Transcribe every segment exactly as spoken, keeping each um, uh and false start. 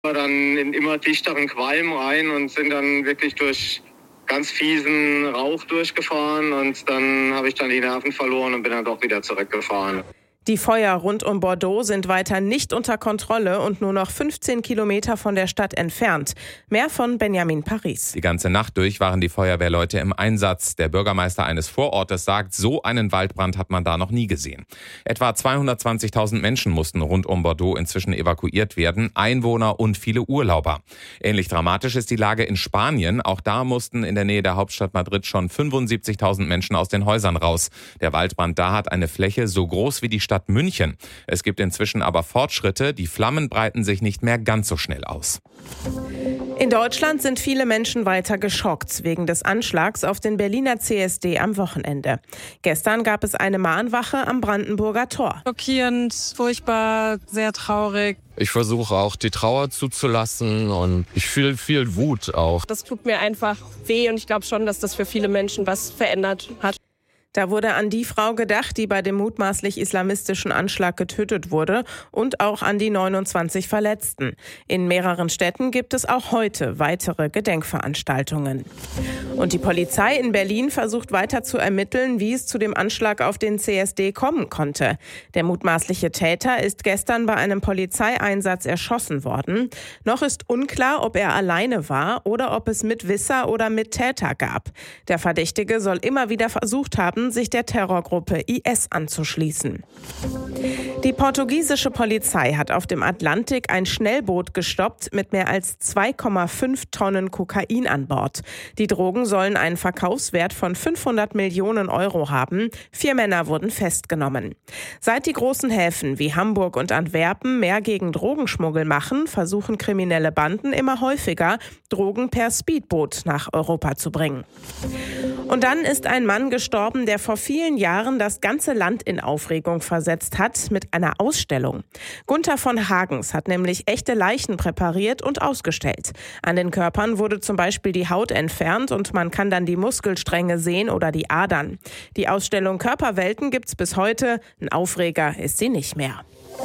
Wir dann in immer dichteren Qualm rein und sind dann wirklich durch ganz fiesen Rauch durchgefahren und dann habe ich dann die Nerven verloren und bin dann doch wieder zurückgefahren. Die Feuer rund um Bordeaux sind weiter nicht unter Kontrolle und nur noch fünfzehn Kilometer von der Stadt entfernt. Mehr von Benjamin Paris. Die ganze Nacht durch waren die Feuerwehrleute im Einsatz. Der Bürgermeister eines Vorortes sagt, so einen Waldbrand hat man da noch nie gesehen. Etwa zweihundertzwanzigtausend Menschen mussten rund um Bordeaux inzwischen evakuiert werden, Einwohner und viele Urlauber. Ähnlich dramatisch ist die Lage in Spanien. Auch da mussten in der Nähe der Hauptstadt Madrid schon fünfundsiebzigtausend Menschen aus den Häusern raus. Der Waldbrand da hat eine Fläche so groß wie die Stadt München. Es gibt inzwischen aber Fortschritte. Die Flammen breiten sich nicht mehr ganz so schnell aus. In Deutschland sind viele Menschen weiter geschockt wegen des Anschlags auf den Berliner C S D am Wochenende. Gestern gab es eine Mahnwache am Brandenburger Tor. Schockierend, furchtbar, sehr traurig. Ich versuche auch die Trauer zuzulassen und ich fühle viel Wut auch. Das tut mir einfach weh und ich glaube schon, dass das für viele Menschen was verändert hat. Da wurde an die Frau gedacht, die bei dem mutmaßlich islamistischen Anschlag getötet wurde und auch an die neunundzwanzig Verletzten. In mehreren Städten gibt es auch heute weitere Gedenkveranstaltungen. Und die Polizei in Berlin versucht weiter zu ermitteln, wie es zu dem Anschlag auf den C S D kommen konnte. Der mutmaßliche Täter ist gestern bei einem Polizeieinsatz erschossen worden. Noch ist unklar, ob er alleine war oder ob es Mitwisser oder Mittäter gab. Der Verdächtige soll immer wieder versucht haben, sich der Terrorgruppe I S anzuschließen. Die portugiesische Polizei hat auf dem Atlantik ein Schnellboot gestoppt mit mehr als zwei Komma fünf Tonnen Kokain an Bord. Die Drogen sollen einen Verkaufswert von fünfhundert Millionen Euro haben. Vier Männer wurden festgenommen. Seit die großen Häfen wie Hamburg und Antwerpen mehr gegen Drogenschmuggel machen, versuchen kriminelle Banden immer häufiger, Drogen per Speedboot nach Europa zu bringen. Und dann ist ein Mann gestorben, der vor vielen Jahren das ganze Land in Aufregung versetzt hat mit einer Ausstellung. Gunther von Hagens hat nämlich echte Leichen präpariert und ausgestellt. An den Körpern wurde zum Beispiel die Haut entfernt und man kann dann die Muskelstränge sehen oder die Adern. Die Ausstellung Körperwelten gibt's bis heute. Ein Aufreger ist sie nicht mehr.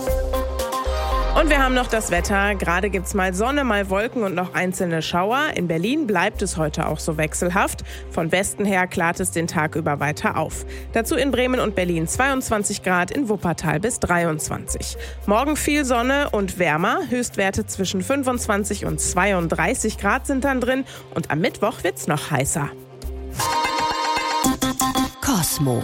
Und wir haben noch das Wetter. Gerade gibt's mal Sonne, mal Wolken und noch einzelne Schauer. In Berlin bleibt es heute auch so wechselhaft. Von Westen her klart es den Tag über weiter auf. Dazu in Bremen und Berlin zweiundzwanzig Grad, in Wuppertal bis dreiundzwanzig. Morgen viel Sonne und wärmer. Höchstwerte zwischen fünfundzwanzig und zweiunddreißig Grad sind dann drin. Und am Mittwoch wird's noch heißer. Kosmo.